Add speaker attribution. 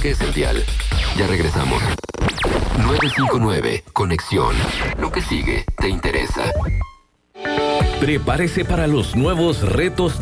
Speaker 1: que es el dial. Ya regresamos. 959, Conexión. Lo que sigue te interesa.
Speaker 2: Prepárese para los nuevos retos